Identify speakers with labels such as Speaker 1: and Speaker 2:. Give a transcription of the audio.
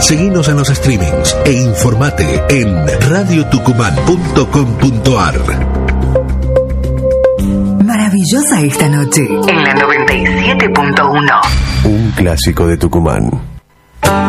Speaker 1: Seguinos en los streamings e informate en radiotucumán.com.ar.
Speaker 2: Maravillosa esta noche en la 97.1.
Speaker 3: Un clásico de Tucumán.